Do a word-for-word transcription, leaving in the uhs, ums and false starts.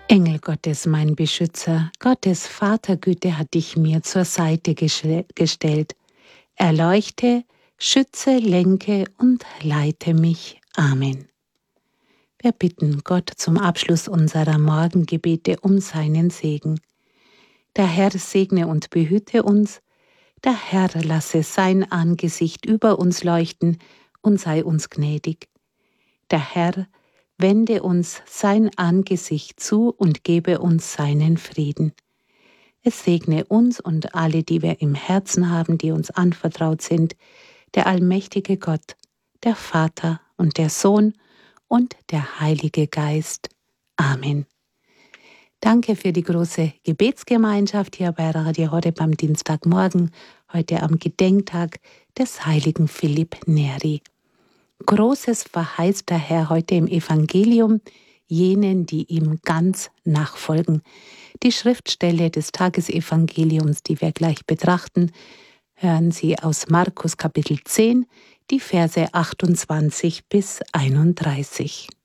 Engel Gottes, mein Beschützer, Gottes Vatergüte hat dich mir zur Seite gestellt. Erleuchte, schütze, lenke und leite mich. Amen. Wir bitten Gott zum Abschluss unserer Morgengebete um seinen Segen. Der Herr segne und behüte uns, der Herr lasse sein Angesicht über uns leuchten und sei uns gnädig. Der Herr wende uns sein Angesicht zu und gebe uns seinen Frieden. Es segne uns und alle, die wir im Herzen haben, die uns anvertraut sind, der allmächtige Gott, der Vater und der Sohn und der Heilige Geist. Amen. Danke für die große Gebetsgemeinschaft hier bei Radio Horeb am Dienstagmorgen, heute am Gedenktag des heiligen Philipp Neri. Großes verheißt der Herr heute im Evangelium jenen, die ihm ganz nachfolgen. Die Schriftstelle des Tagesevangeliums, die wir gleich betrachten, hören Sie aus Markus Kapitel zehn, die Verse achtundzwanzig bis einunddreißig.